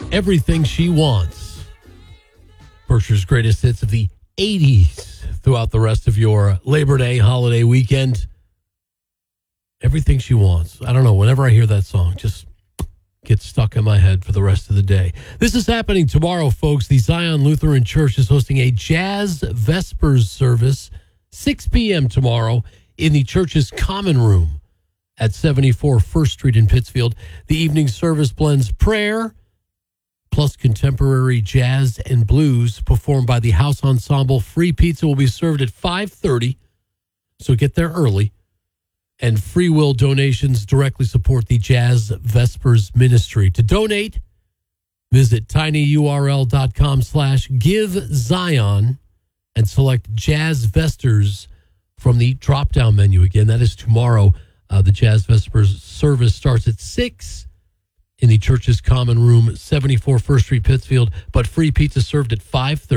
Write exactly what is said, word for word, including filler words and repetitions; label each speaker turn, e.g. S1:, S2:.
S1: Everything She Wants. Berkshire's greatest hits of the eighties throughout the rest of your Labor Day holiday weekend. Everything She Wants. I don't know, whenever I hear that song, just gets stuck in my head for the rest of the day. This is happening tomorrow, folks. The Zion Lutheran Church is hosting a Jazz Vespers service, six p.m. tomorrow in the church's common room at seventy-four First Street in Pittsfield. The evening service blends prayer plus contemporary jazz and blues performed by the House Ensemble. Free pizza will be served at five thirty, so get there early. And free will donations directly support the Jazz Vespers ministry. To donate, visit tinyurl.com slash give Zion and select Jazz Vespers from the drop-down menu. Again, that is tomorrow. Uh, the Jazz Vespers service starts at six in the church's common room, seventy-four First Street, Pittsfield, but free pizza served at five thirty.